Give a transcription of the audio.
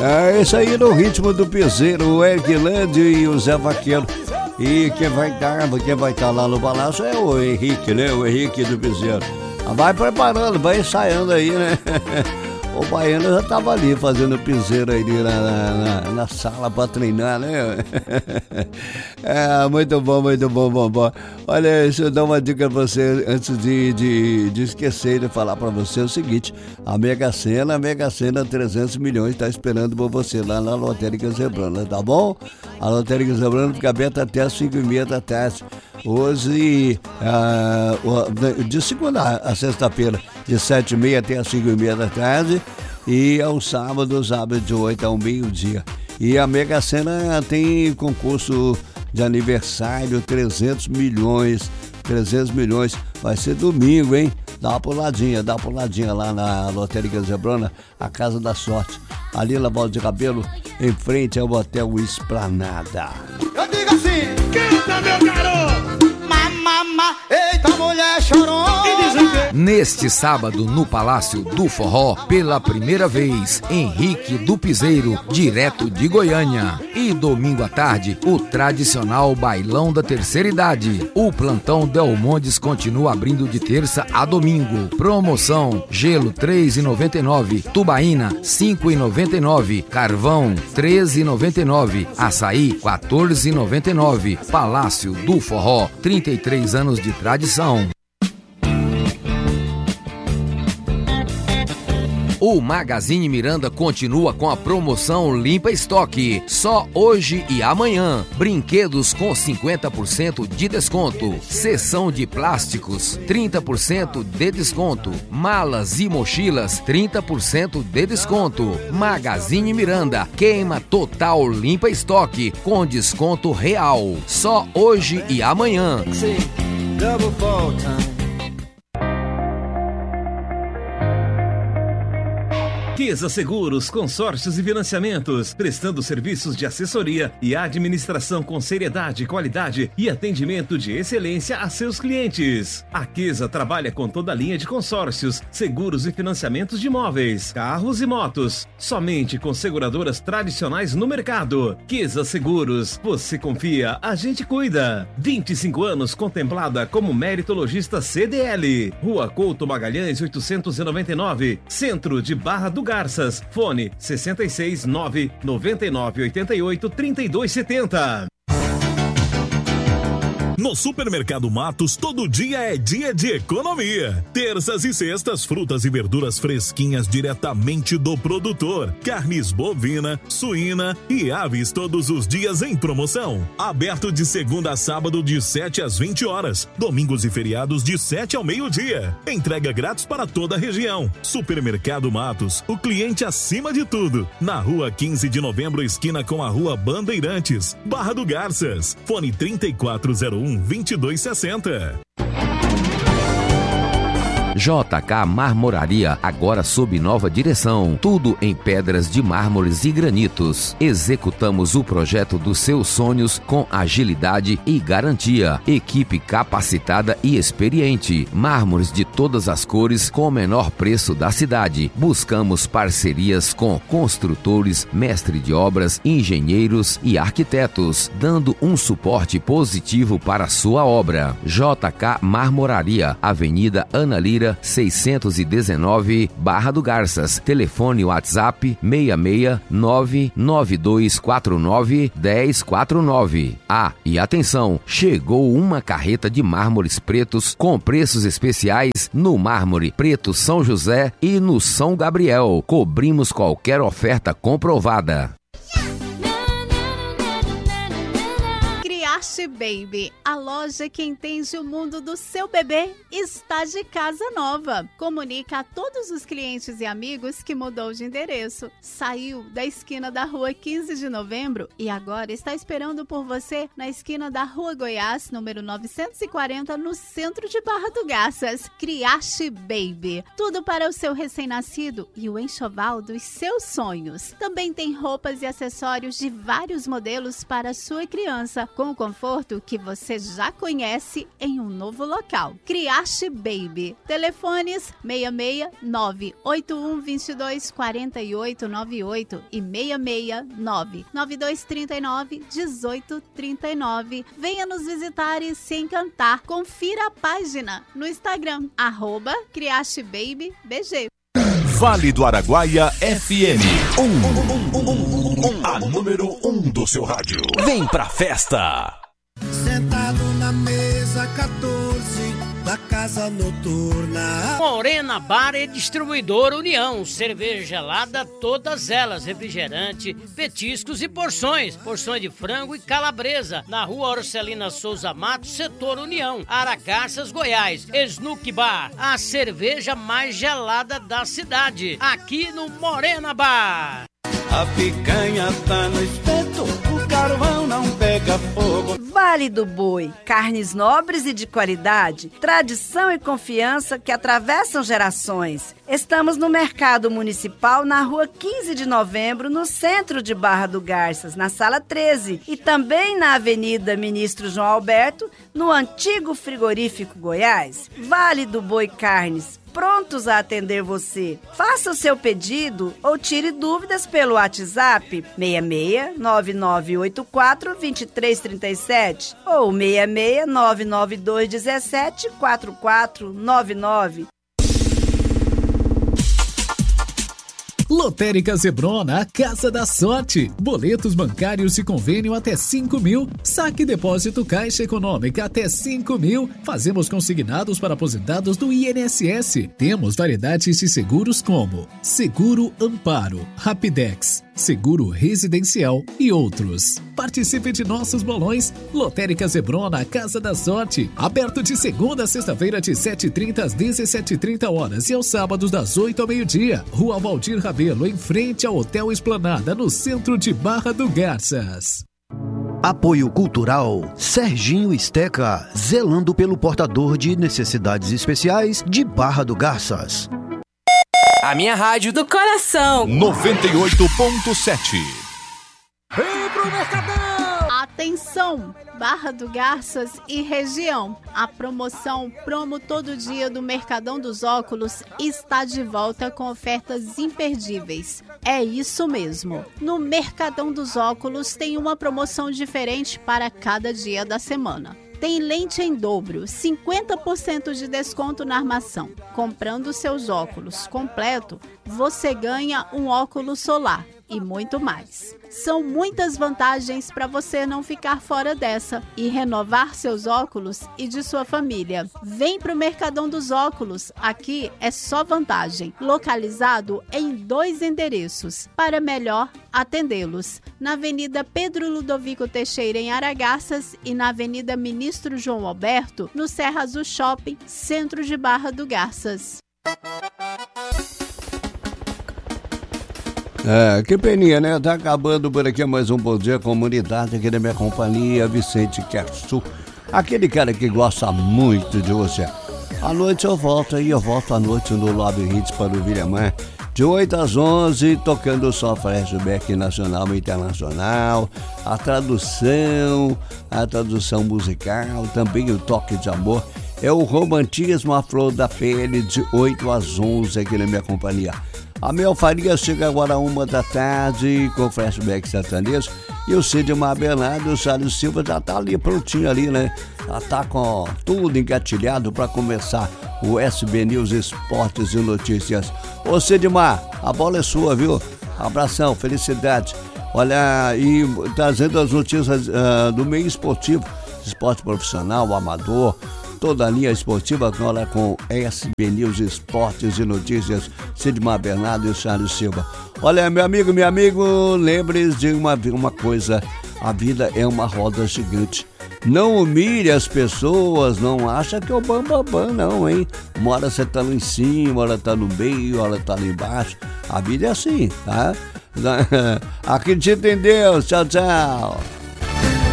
É isso aí no ritmo do piseiro, o Erguilândia e o Zé Vaqueiro. E quem vai estar lá no balanço é o Henrique, né? O Henrique do piseiro. Vai preparando, vai ensaiando aí, né? O baiano já tava ali fazendo piseiro aí na sala pra treinar, né? É, muito bom. Olha, deixa eu dar uma dica pra você antes de esquecer de falar pra você o seguinte: a Mega Sena 300 milhões tá esperando por você lá na Lotérica Zebrana, tá bom? A Lotérica Zebrana fica aberta até as 5h30 da tarde. Hoje, de segunda a sexta-feira, de 7h30 até as 5h30 da tarde, e aos sábados abre de 8 ao meio-dia. E a Mega Sena tem concurso de aniversário, 300 milhões, vai ser domingo, hein? Dá uma puladinha lá na Lotérica Zebrana, a Casa da Sorte, ali na Volta de Cabelo, em frente ao Hotel Esplanada. Eu digo assim, canta meu garoto! Mamma, eita mulher chorou! Neste sábado, no Palácio do Forró, pela primeira vez, Henrique do Piseiro, direto de Goiânia. E domingo à tarde, o tradicional Bailão da Terceira Idade. O plantão Delmondes continua abrindo de terça a domingo. Promoção: gelo R$3,99, tubaína R$5,99, carvão R$13,99, açaí R$14,99. Palácio do Forró, 33 anos de tradição. O Magazine Miranda continua com a promoção Limpa Estoque. Só hoje e amanhã. Brinquedos com 50% de desconto. Seção de plásticos, 30% de desconto. Malas e mochilas, 30% de desconto. Magazine Miranda, queima total Limpa Estoque, com desconto real. Só hoje e amanhã. Queza Seguros, consórcios e financiamentos, prestando serviços de assessoria e administração com seriedade, qualidade e atendimento de excelência a seus clientes. A Queza trabalha com toda a linha de consórcios, seguros e financiamentos de imóveis, carros e motos, somente com seguradoras tradicionais no mercado. Queza Seguros, você confia, a gente cuida. 25 anos contemplada como meritologista CDL. Rua Couto Magalhães 899, Centro de Barra do Garças, fone 66 9 99 88 32 70. No Supermercado Matos, todo dia é dia de economia. Terças e sextas, frutas e verduras fresquinhas diretamente do produtor. Carnes bovina, suína e aves todos os dias em promoção. Aberto de segunda a sábado de 7 às 20 horas. Domingos e feriados de 7 ao meio-dia. Entrega grátis para toda a região. Supermercado Matos, o cliente acima de tudo. Na rua 15 de novembro, esquina com a rua Bandeirantes, Barra do Garças. Fone 3401-2260. JK Marmoraria, agora sob nova direção. Tudo em pedras de mármores e granitos. Executamos o projeto dos seus sonhos com agilidade e garantia. Equipe capacitada e experiente. Mármores de todas as cores com o menor preço da cidade. Buscamos parcerias com construtores, mestre de obras, engenheiros e arquitetos, dando um suporte positivo para a sua obra. JK Marmoraria, Avenida Ana Lira, 619, Barra do Garças. Telefone WhatsApp 66992491049. E atenção, chegou uma carreta de mármores pretos com preços especiais no Mármore Preto São José e no São Gabriel. Cobrimos qualquer oferta comprovada. Criaste Baby, a loja que entende o mundo do seu bebê, está de casa nova. Comunica a todos os clientes e amigos que mudou de endereço. Saiu da esquina da rua 15 de novembro e agora está esperando por você na esquina da rua Goiás, número 940, no centro de Barra do Garças. Criaste Baby, tudo para o seu recém-nascido e o enxoval dos seus sonhos. Também tem roupas e acessórios de vários modelos para a sua criança, com conforto conforto que você já conhece em um novo local. Criaste Baby. Telefones 669-8122-4898 e 669-9239-1839. Venha nos visitar e se encantar. Confira a página no Instagram, @CriasteBabyBG. Vale do Araguaia FM. A número 1 do seu rádio. Vem pra festa. Sentado na mesa 14 da casa noturna. Morena Bar e Distribuidor União. Cerveja gelada, todas elas. Refrigerante, petiscos e porções. Porções de frango e calabresa. Na rua Orcelina Souza Matos, setor União. Aragarças, Goiás. Snook Bar. A cerveja mais gelada da cidade. Aqui no Morena Bar. A picanha tá no espeto, o carvão não pega fogo. Vale do Boi, carnes nobres e de qualidade, tradição e confiança que atravessam gerações. Estamos no Mercado Municipal, na rua 15 de Novembro, no centro de Barra do Garças, na sala 13. E também na Avenida Ministro João Alberto, no antigo Frigorífico Goiás. Vale do Boi Carnes, prontos a atender você. Faça o seu pedido ou tire dúvidas pelo WhatsApp 66-9984-2337 ou 66-99217-4499. Lotérica Zebrona, a Casa da Sorte. Boletos bancários e convênio até 5.000. Saque e depósito Caixa Econômica até 5.000. Fazemos consignados para aposentados do INSS. Temos variedades de seguros como Seguro Amparo, Rapidex, Seguro Residencial e outros. Participe de nossos bolões. Lotérica Zebrona, a Casa da Sorte. Aberto de segunda a sexta-feira de 7h30 às 17h30 e aos sábados das 8 ao meio-dia. Rua Valdir Rabelo, em frente ao Hotel Esplanada, no centro de Barra do Garças. Apoio Cultural Serginho Esteca, zelando pelo portador de necessidades especiais de Barra do Garças. A minha rádio do coração. 98.7. Vem pro Mercadão! Atenção, Barra do Garças e região. A promoção Promo Todo Dia do Mercadão dos Óculos está de volta com ofertas imperdíveis. É isso mesmo. No Mercadão dos Óculos tem uma promoção diferente para cada dia da semana. Tem lente em dobro, 50% de desconto na armação. Comprando seus óculos completo, você ganha um óculos solar e muito mais. São muitas vantagens para você não ficar fora dessa e renovar seus óculos e de sua família. Vem para o Mercadão dos Óculos, aqui é só vantagem. Localizado em 2 endereços, para melhor atendê-los. Na Avenida Pedro Ludovico Teixeira, em Aragarças, e na Avenida Ministro João Alberto, no Serra Azul Shopping, centro de Barra do Garças. Que peninha, né? Tá acabando por aqui mais um Bom Dia Comunidade aqui da minha companhia, Vicente Kersu. Aquele cara que gosta muito de você. À noite eu volto aí, à noite no Lobby Hits para o Vilhamar. De 8 às 11, tocando só flashback nacional e internacional, a tradução musical, também o toque de amor. É o romantismo à flor da pele, de 8 às 11 aqui na minha companhia. A Mel Faria chega agora 1 da tarde com flashback sertanejo. E o Sidmar Bernardo, o Sálio Silva já tá ali prontinho ali, né? Já tá com tudo engatilhado para começar o SB News Esportes e Notícias. Ô Sidmar, a bola é sua, viu? Abração, felicidade. Olha, e trazendo as notícias do meio esportivo, esporte profissional, amador, toda a linha esportiva agora com SB News Esportes e Notícias, Sidmar Bernardo e o Sálio Silva. Olha, meu amigo, lembre-se de uma coisa, a vida é uma roda gigante. Não humilhe as pessoas, não acha que é o bambambam, não, hein? Uma hora você tá lá em cima, uma hora tá no meio, uma hora tá lá embaixo. A vida é assim, tá? Acredita em Deus, tchau, tchau.